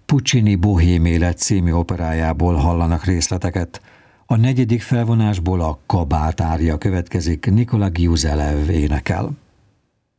Puccini Bohém élet című operájából hallanak részleteket. A negyedik felvonásból a Kabát ária következik, Nicola Gyuzelev énekel.